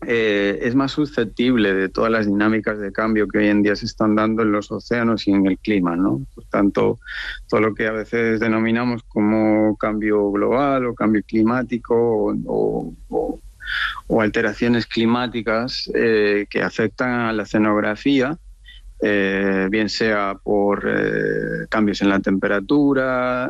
es más susceptible de todas las dinámicas de cambio que hoy en día se están dando en los océanos y en el clima, ¿no? Por tanto, todo lo que a veces denominamos como cambio global o cambio climático o alteraciones climáticas que afectan a la oceanografía, bien sea por cambios en la temperatura,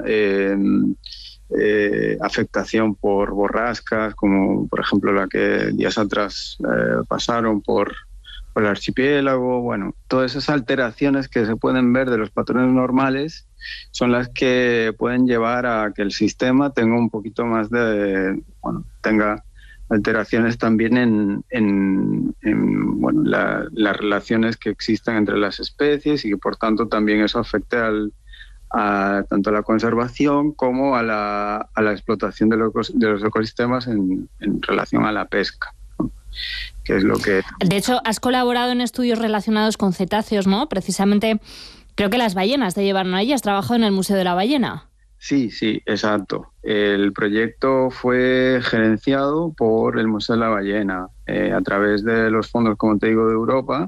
afectación por borrascas, como por ejemplo la que días atrás pasaron por el archipiélago. Bueno, todas esas alteraciones que se pueden ver de los patrones normales son las que pueden llevar a que el sistema tenga un poquito más tenga alteraciones también en las relaciones que existen entre las especies, y que por tanto también eso afecte tanto a la conservación como a la explotación de los ecosistemas en relación a la pesca, ¿no? Que es lo que... De hecho, has colaborado en estudios relacionados con cetáceos, ¿no? Precisamente, creo que las ballenas te llevaron allí. ¿Has trabajado en el Museo de la Ballena? Sí, exacto. El proyecto fue gerenciado por el Museo de la Ballena a través de los fondos, como te digo, de Europa.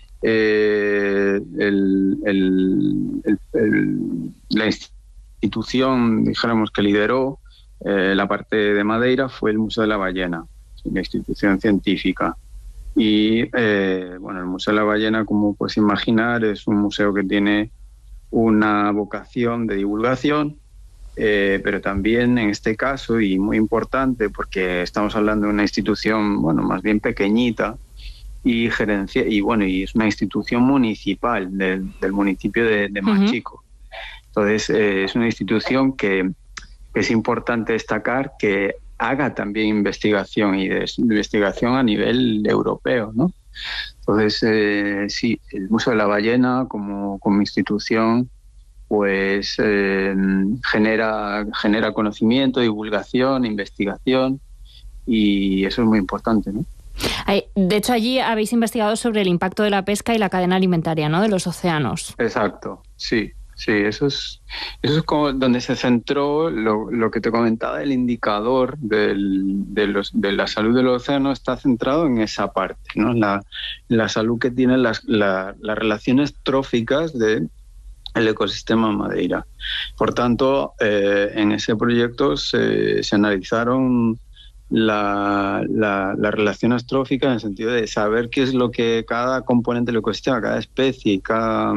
La institución, dijéramos, que lideró la parte de Madeira fue el Museo de la Ballena, la institución científica. Y el Museo de la Ballena, como puedes imaginar, es un museo que tiene una vocación de divulgación, pero también en este caso, y muy importante porque estamos hablando de una institución más bien pequeñita, y es una institución municipal del municipio de Machico. Entonces es una institución que es importante destacar que haga también investigación, y de investigación a nivel europeo, ¿no? Entonces sí, el Museo de la Ballena como institución pues genera conocimiento, divulgación, investigación, y eso es muy importante, ¿no? De hecho, allí habéis investigado sobre el impacto de la pesca y la cadena alimentaria, ¿no?, de los océanos. Exacto, sí, eso es como donde se centró lo que te comentaba. El indicador de la salud del océano está centrado en esa parte, ¿no? La salud que tienen las relaciones tróficas del ecosistema Madeira. Por tanto, en ese proyecto se analizaron las relaciones tróficas, en el sentido de saber qué es lo que cada componente del ecosistema, cada especie, cada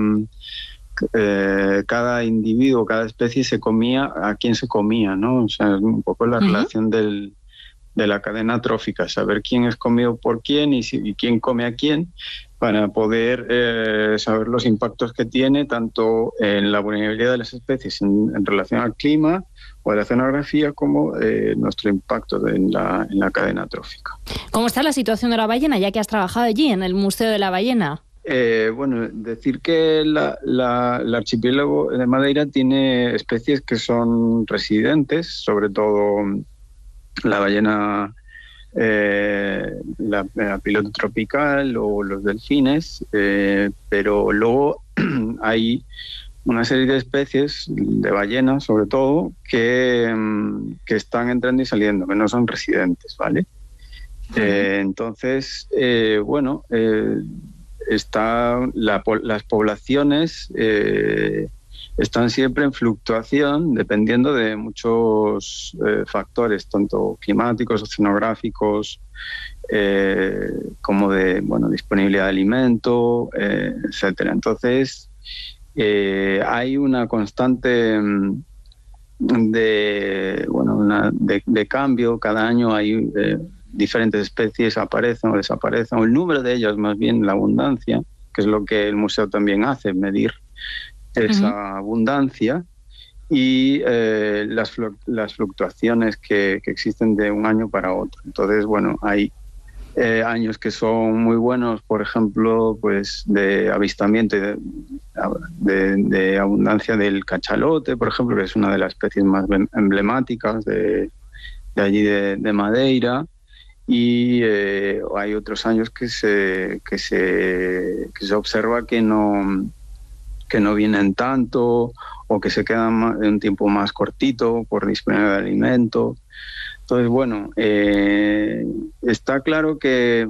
individuo, cada especie se comía, a quién se comía, ¿no? O sea, es un poco la relación de la cadena trófica, saber quién es comido por quién y quién come a quién, para poder saber los impactos que tiene tanto en la vulnerabilidad de las especies en relación al clima o a la oceanografía, como nuestro impacto en la cadena trófica. ¿Cómo está la situación de la ballena, ya que has trabajado allí en el Museo de la Ballena? Decir que el archipiélago de Madeira tiene especies que son residentes, sobre todo la ballena, la piloto tropical o los delfines, pero luego hay una serie de especies de ballenas, sobre todo, que están entrando y saliendo, que no son residentes, ¿vale? Entonces, las poblaciones están siempre en fluctuación, dependiendo de muchos factores, tanto climáticos, oceanográficos, como de disponibilidad de alimento, etcétera. Entonces, hay una constante de cambio. Cada año hay diferentes especies aparecen o desaparecen, o el número de ellas, más bien la abundancia, que es lo que el museo también hace, medir esa abundancia, y las fluctuaciones que existen de un año para otro. Entonces, hay años que son muy buenos, por ejemplo, pues de avistamiento y de abundancia del cachalote, por ejemplo, que es una de las especies más emblemáticas de allí de Madeira. Y hay otros años que se observa que no vienen tanto, o que se quedan en un tiempo más cortito por disponibilidad de alimento. Entonces, está claro que